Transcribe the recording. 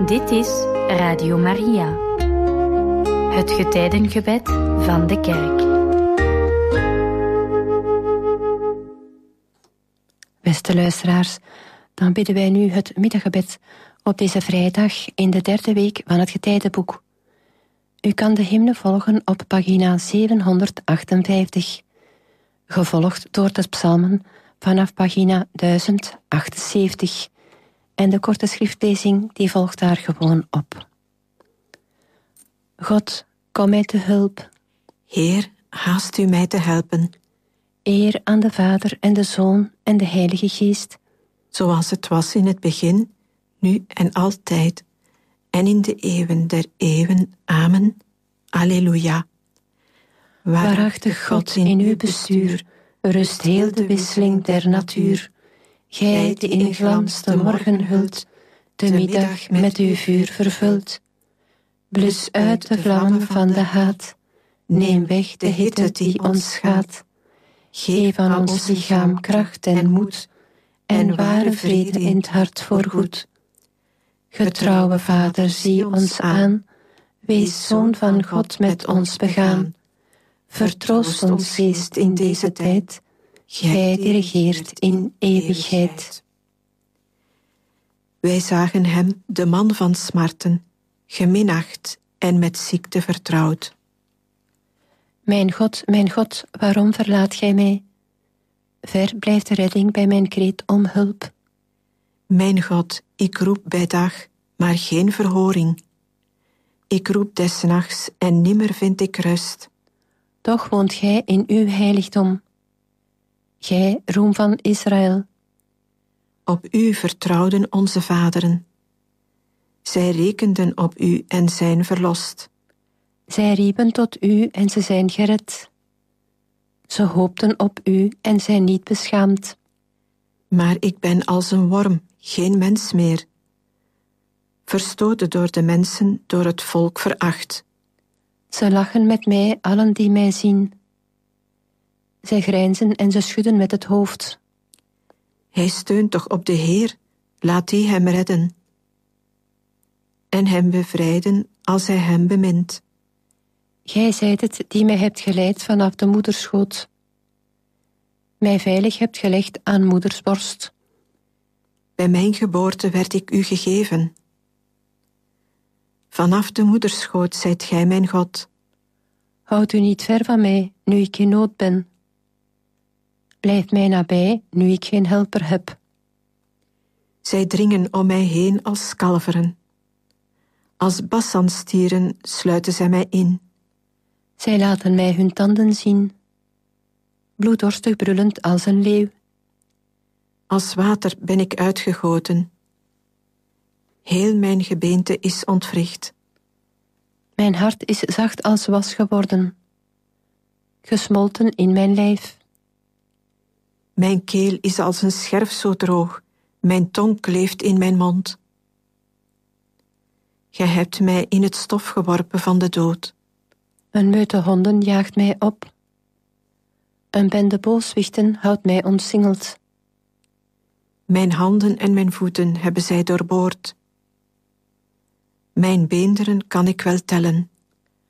Dit is Radio Maria, het getijdengebed van de Kerk. Beste luisteraars, dan bidden wij nu het middaggebed op deze vrijdag in de 3e week van het Getijdenboek. U kan de hymne volgen op pagina 758, gevolgd door de psalmen vanaf pagina 1078. En de korte schriftlezing die volgt daar gewoon op. God, kom mij te hulp. Heer, haast u mij te helpen. Eer aan de Vader en de Zoon en de Heilige Geest. Zoals het was in het begin, nu en altijd, en in de eeuwen der eeuwen. Amen. Alleluia. Waarachtig God, in uw bestuur rust heel de wisseling der natuur. Gij die in glans de morgen hult, de middag met uw vuur vervult. Blus uit de vlammen van de haat, neem weg de hitte die ons schaadt. Geef aan ons lichaam kracht en moed, en ware vrede in het hart voorgoed. Getrouwe Vader, zie ons aan, wees Zoon van God met ons begaan. Vertroost ons geest in deze tijd, gij die regeert in eeuwigheid. Wij zagen hem, de man van smarten, geminacht en met ziekte vertrouwd. Mijn God, waarom verlaat gij mij? Ver blijft de redding bij mijn kreet om hulp. Mijn God, ik roep bij dag, maar geen verhoring. Ik roep des nachts en nimmer vind ik rust. Toch woont gij in uw heiligdom. Gij, roem van Israël. Op u vertrouwden onze vaderen. Zij rekenden op u en zijn verlost. Zij riepen tot u en ze zijn gered. Ze hoopten op u en zijn niet beschaamd. Maar ik ben als een worm, geen mens meer. Verstoten door de mensen, door het volk veracht. Ze lachen met mij, allen die mij zien. Zij grijnzen en ze schudden met het hoofd. Hij steunt toch op de Heer, laat die hem redden. En hem bevrijden als hij hem bemint. Gij zijt het die mij hebt geleid vanaf de moederschoot. Mij veilig hebt gelegd aan moeders borst. Bij mijn geboorte werd ik u gegeven. Vanaf de moederschoot zijt gij mijn God. Houd u niet ver van mij, nu ik in nood ben. Blijf mij nabij, nu ik geen helper heb. Zij dringen om mij heen als kalveren. Als Bassanstieren sluiten zij mij in. Zij laten mij hun tanden zien. Bloeddorstig brullend als een leeuw. Als water ben ik uitgegoten. Heel mijn gebeente is ontwricht. Mijn hart is zacht als was geworden. Gesmolten in mijn lijf. Mijn keel is als een scherf zo droog. Mijn tong kleeft in mijn mond. Gij hebt mij in het stof geworpen van de dood. Een meute honden jaagt mij op. Een bende booswichten houdt mij omsingeld. Mijn handen en mijn voeten hebben zij doorboord. Mijn beenderen kan ik wel tellen.